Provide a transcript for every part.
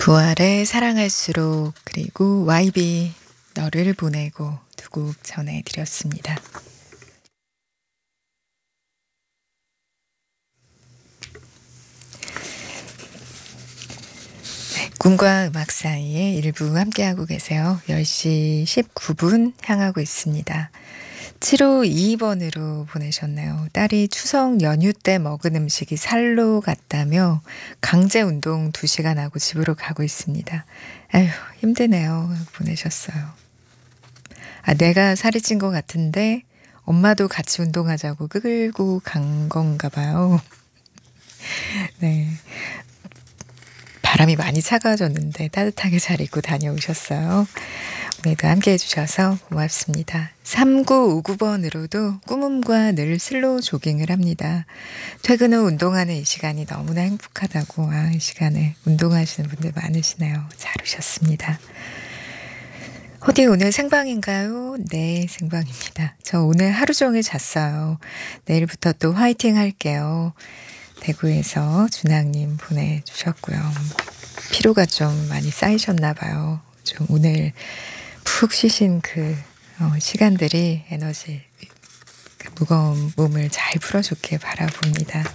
부활의 사랑할수록 그리고 YB 너를 보내고 두 곡 전해드렸습니다. 네, 꿈과 음악 사이에 일부 함께하고 계세요. 10시 19분 향하고 있습니다. 7522번으로 보내셨네요. 딸이 추석 연휴 때 먹은 음식이 살로 갔다며 강제 운동 2시간 하고 집으로 가고 있습니다. 아휴, 힘드네요. 보내셨어요. 아, 내가 살이 찐 것 같은데 엄마도 같이 운동하자고 끌고 간 건가 봐요. 네. 바람이 많이 차가워졌는데 따뜻하게 잘 입고 다녀오셨어요. 오늘도 함께 해주셔서 고맙습니다. 3959번으로도 꾸문과 늘 슬로우 조깅을 합니다. 퇴근 후 운동하는 이 시간이 너무나 행복하다고. 아, 이 시간에 운동하시는 분들 많으시네요. 잘 오셨습니다. 어디 오늘 생방인가요? 네, 생방입니다. 저 오늘 하루 종일 잤어요. 내일부터 또 화이팅 할게요. 대구에서 준항님 보내주셨고요. 피로가 좀 많이 쌓이셨나 봐요. 좀 오늘 푹 쉬신 그 시간들이 에너지, 그 무거운 몸을 잘 풀어줬길 바라봅니다.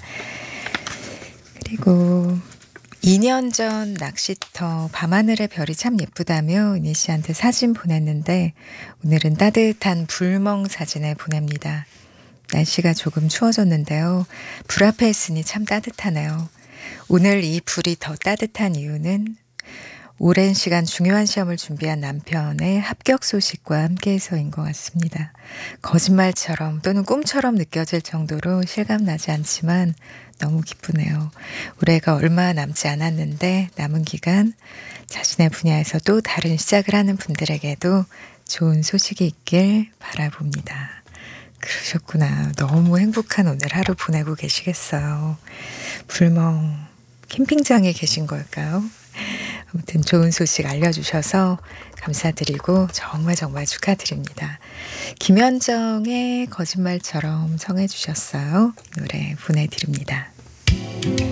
그리고 2년 전 낚시터 밤하늘의 별이 참 예쁘다며 이니 씨한테 사진 보냈는데 오늘은 따뜻한 불멍 사진을 보냅니다. 날씨가 조금 추워졌는데요. 불 앞에 있으니 참 따뜻하네요. 오늘 이 불이 더 따뜻한 이유는 오랜 시간 중요한 시험을 준비한 남편의 합격 소식과 함께해서인 것 같습니다. 거짓말처럼 또는 꿈처럼 느껴질 정도로 실감나지 않지만 너무 기쁘네요. 올해가 얼마 남지 않았는데 남은 기간 자신의 분야에서 또 다른 시작을 하는 분들에게도 좋은 소식이 있길 바라봅니다. 그러셨구나. 너무 행복한 오늘 하루 보내고 계시겠어요. 불멍 캠핑장에 계신 걸까요? 아무튼 좋은 소식 알려주셔서 감사드리고 정말 축하드립니다. 김현정의 거짓말처럼 청해 주셨어요. 노래 보내드립니다.